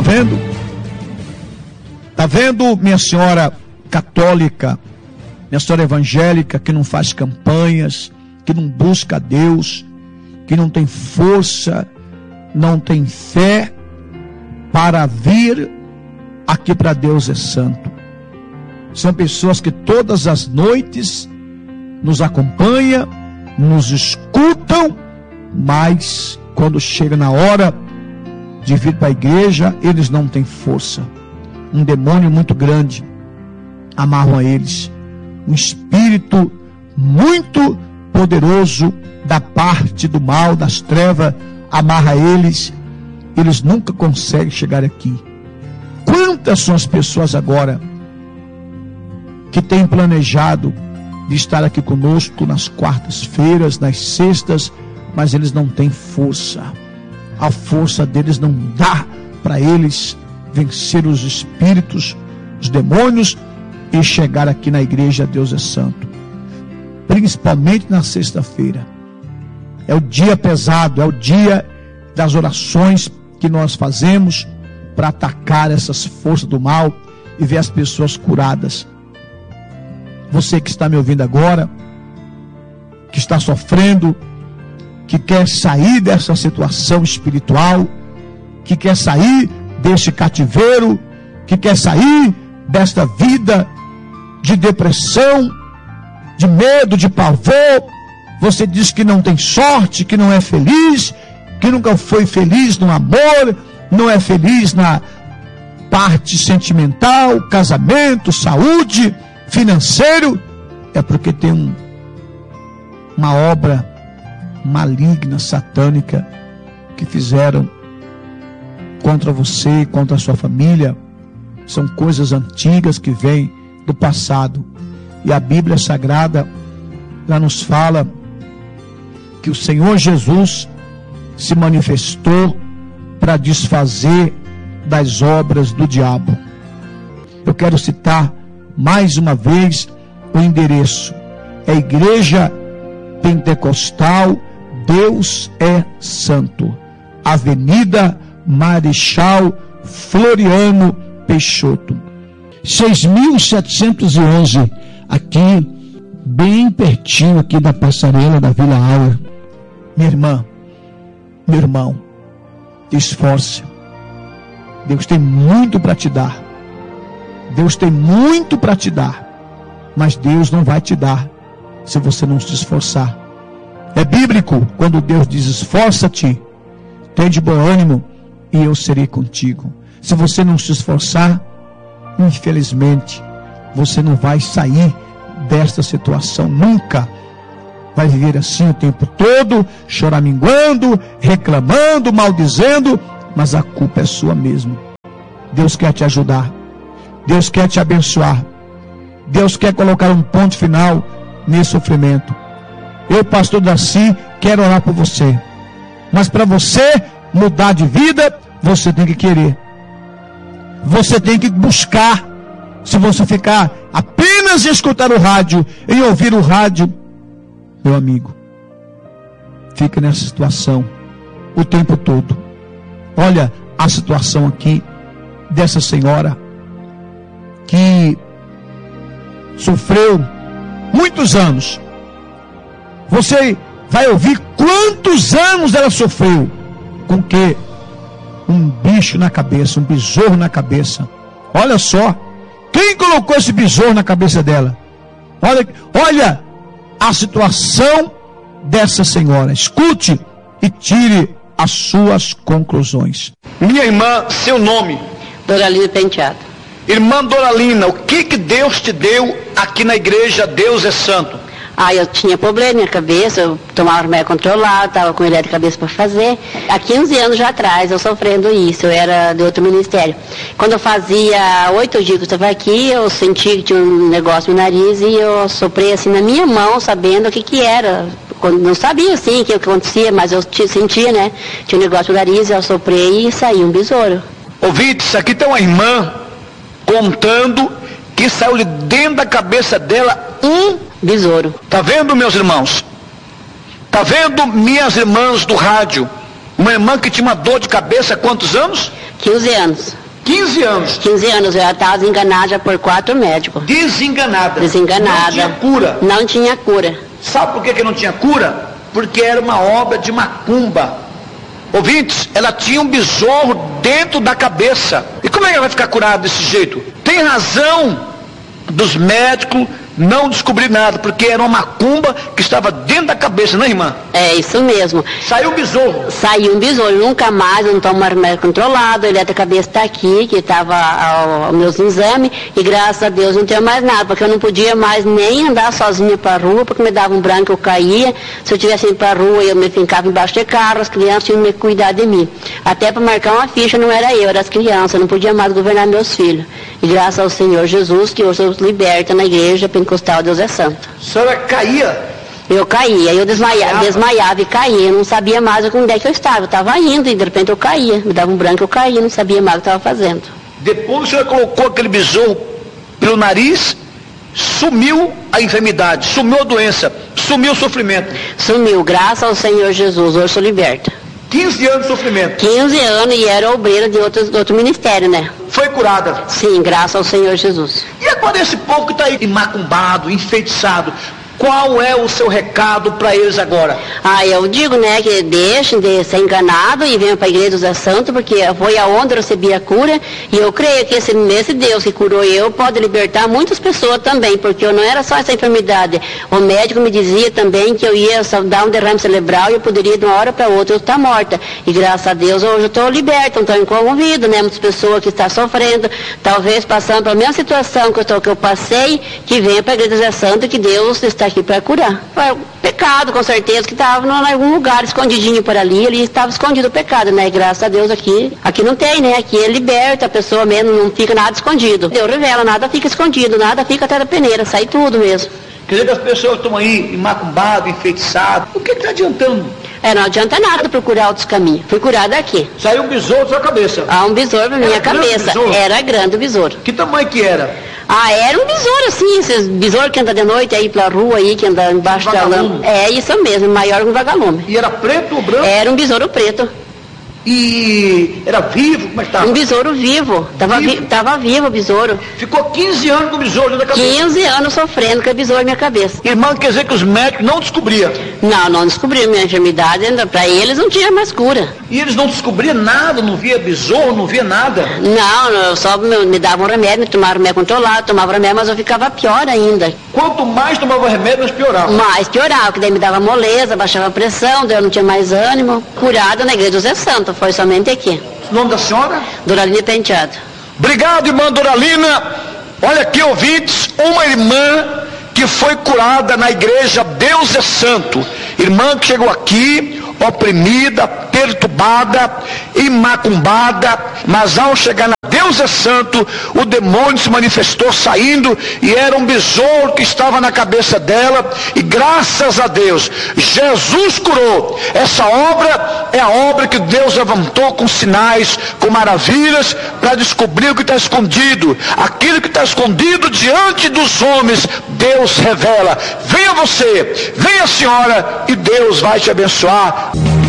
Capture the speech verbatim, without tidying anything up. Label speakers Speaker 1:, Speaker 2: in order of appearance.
Speaker 1: vendo? Tá vendo, minha senhora católica, minha senhora evangélica, que não faz campanhas, que não busca a Deus, que não tem força, não tem fé para vir aqui para Deus é Santo. São pessoas que todas as noites nos acompanham, nos escutam, mas quando chega na hora de vir para a igreja, eles não têm força. Um demônio muito grande amarram a eles. Um espírito muito poderoso da parte do mal, das trevas, amarra eles. Eles nunca conseguem chegar aqui. Quantas são as pessoas agora que têm planejado de estar aqui conosco nas quartas-feiras, nas sextas, mas eles não têm força. A força deles não dá para eles vencer os espíritos, os demônios e chegar aqui na igreja Deus é Santo. Principalmente na sexta-feira. É o dia pesado, é o dia das orações que nós fazemos para atacar essas forças do mal e ver as pessoas curadas. Você que está me ouvindo agora, que está sofrendo, que quer sair dessa situação espiritual, que quer sair deste cativeiro, que quer sair desta vida de depressão, de medo, de pavor. Você diz que não tem sorte, que não é feliz, que nunca foi feliz no amor, não é feliz na parte sentimental, casamento, saúde, financeiro. É porque tem um, uma obra maligna, satânica, que fizeram contra você, contra a sua família. São coisas antigas que vêm do passado. E a Bíblia Sagrada já nos fala que o Senhor Jesus se manifestou para desfazer das obras do diabo. Eu quero citar mais uma vez o endereço. É a Igreja Pentecostal Deus é Santo, Avenida Marechal Floriano Peixoto, seis mil setecentos e onze, aqui, bem pertinho aqui da passarela da Vila Auer. Minha irmã, meu irmão, esforce. Deus tem muito para te dar. Deus tem muito para te dar. Mas Deus não vai te dar se você não se esforçar. É bíblico quando Deus diz: esforça-te, tem de bom ânimo e eu serei contigo. Se você não se esforçar, infelizmente, você não vai sair desta situação nunca. Vai viver assim o tempo todo, choraminguando, reclamando, maldizendo, mas a culpa é sua mesmo. Deus quer te ajudar. Deus quer te abençoar. Deus quer colocar um ponto final nesse sofrimento. Eu, pastor Darcy, quero orar por você. Mas para você mudar de vida, você tem que querer. Você tem que buscar. Se você ficar apenas em escutar o rádio, em ouvir o rádio, meu amigo, fica nessa situação o tempo todo. Olha a situação aqui dessa senhora que sofreu muitos anos. Você vai ouvir quantos anos ela sofreu com que um bicho na cabeça, um besouro na cabeça. Olha só, quem colocou esse besouro na cabeça dela? Olha, olha a situação dessa senhora. Escute e tire as suas conclusões. Minha irmã, seu nome?
Speaker 2: Doralina Penteado.
Speaker 1: Irmã Doralina, o que que Deus te deu aqui na igreja Deus é Santo?
Speaker 2: Ah, eu tinha problema na minha cabeça, eu tomava remédio controlado, estava com ideia de cabeça para fazer. Há quinze anos já atrás, eu sofrendo isso, eu era de outro ministério. Quando eu fazia oito dias que eu estava aqui, eu senti que tinha um negócio no nariz e eu soprei assim na minha mão, sabendo o que que era. Não sabia assim o que acontecia, mas eu sentia, né? Tinha um negócio no nariz, eu soprei e saiu um besouro.
Speaker 1: Ouvintes, aqui tem uma irmã contando que saiu de dentro da cabeça dela um
Speaker 2: besouro.
Speaker 1: Tá vendo, meus irmãos? Tá vendo, minhas irmãs do rádio? Uma irmã que tinha uma dor de cabeça há quantos anos?
Speaker 2: quinze anos.
Speaker 1: quinze anos.
Speaker 2: quinze anos, eu já estava desenganada já por quatro médicos.
Speaker 1: Desenganada.
Speaker 2: Desenganada.
Speaker 1: Não tinha cura.
Speaker 2: Não tinha cura.
Speaker 1: Sabe por que, que não tinha cura? Porque era uma obra de macumba. Ouvintes, ela tinha um besouro dentro da cabeça. E como é que ela vai ficar curada desse jeito? Tem razão dos médicos não descobrir nada, porque era uma macumba que estava dentro da cabeça, não é, irmã?
Speaker 2: É isso mesmo.
Speaker 1: Saiu o besouro.
Speaker 2: Saiu um besouro, nunca mais, eu não tomo mais remédio controlado, a eletrocabeça está aqui, que estava aos meus exames, e graças a Deus não tenho mais nada, porque eu não podia mais nem andar sozinha para a rua, porque me dava um branco, eu caía. Se eu tivesse ido para a rua, eu me fincava embaixo de carro, as crianças tinham que cuidar de mim. Até para marcar uma ficha não era eu, era as crianças, eu não podia mais governar meus filhos. E graças ao Senhor Jesus, que hoje eu liberta na igreja pentecostal, Deus é santo.
Speaker 1: A senhora caía?
Speaker 2: Eu caía, eu desmaiava, desmaiava e caía, eu não sabia mais onde é que eu estava, eu estava indo e de repente eu caía, me dava um branco, eu caía, não sabia mais o que estava fazendo.
Speaker 1: Depois a senhora colocou aquele besouro pelo nariz, sumiu a enfermidade, sumiu a doença, sumiu o sofrimento.
Speaker 2: Sumiu, graças ao Senhor Jesus, hoje sou liberta.
Speaker 1: quinze anos de sofrimento.
Speaker 2: quinze anos e era obreira de outro, de outro ministério, né?
Speaker 1: Foi curada.
Speaker 2: Sim, graças ao Senhor Jesus.
Speaker 1: E agora esse povo que está aí macumbado, enfeitiçado, qual é o seu recado para eles agora?
Speaker 2: Ah, eu digo, né, que deixem de ser enganado e venham para a igreja do Zé Santo, porque foi aonde eu recebi a cura, e eu creio que esse, esse Deus que curou eu pode libertar muitas pessoas também, porque eu não era só essa enfermidade. O médico me dizia também que eu ia dar um derrame cerebral e eu poderia de uma hora para outra eu estar morta. E graças a Deus hoje eu estou liberta, não estou inconvida, né, muitas pessoas que estão sofrendo, talvez passando pela mesma situação que eu, tô, que eu passei, que venham para a igreja do Zé Santo, que Deus está aqui para curar. Foi um pecado, com certeza, que estava em algum lugar escondidinho por ali, ali estava escondido o pecado, né? E graças a Deus aqui, aqui não tem, né? Aqui é liberta, a pessoa mesmo, não fica nada escondido. Deus revela, nada fica escondido, nada fica até da peneira, sai tudo mesmo.
Speaker 1: Quer dizer que as pessoas estão aí macumbadas, enfeitiçadas, o que está adiantando?
Speaker 2: É, não adianta nada procurar outros caminhos. Fui curada aqui.
Speaker 1: Saiu um besouro da sua cabeça.
Speaker 2: Ah, um besouro na minha cabeça. Era grande o besouro.
Speaker 1: Que tamanho que era?
Speaker 2: Ah, era um besouro assim, esses besouros que andam de noite aí pela rua aí, que anda embaixo da lama. É isso mesmo, maior que um vagalume.
Speaker 1: E era preto ou branco?
Speaker 2: Era um besouro preto.
Speaker 1: E era vivo? Como é que estava?
Speaker 2: Um besouro vivo. Tava vivo, vi, tava vivo o besouro.
Speaker 1: Ficou quinze anos com o besouro na cabeça?
Speaker 2: quinze anos sofrendo com o besouro na minha cabeça.
Speaker 1: Irmã, quer dizer que os médicos não descobriam?
Speaker 2: Não, não descobriam minha enfermidade, para eles não tinha mais cura.
Speaker 1: E eles não descobriam nada, não via besouro, não via nada?
Speaker 2: Não, eu só me, me davam remédio, me tomavam remédio controlado, tomava remédio, mas eu ficava pior ainda.
Speaker 1: Quanto mais tomava remédio, mais piorava?
Speaker 2: Mais piorava, que daí me dava moleza, baixava a pressão, daí eu não tinha mais ânimo. Curada na igreja do Zé Santo, foi somente aqui.
Speaker 1: O nome da senhora?
Speaker 2: Doralina Penteado.
Speaker 1: Obrigado, irmã Doralina. Olha aqui, ouvintes, uma irmã que foi curada na igreja Deus é Santo. Irmã que chegou aqui, oprimida, perturbada, imacumbada, mas ao chegar na Deus é Santo, o demônio se manifestou saindo, e era um besouro que estava na cabeça dela, e graças a Deus, Jesus curou. Essa obra é a obra que Deus levantou com sinais, com maravilhas, para descobrir o que está escondido. Aquilo que está escondido diante dos homens, Deus revela. Venha você, venha a senhora, e Deus vai te abençoar.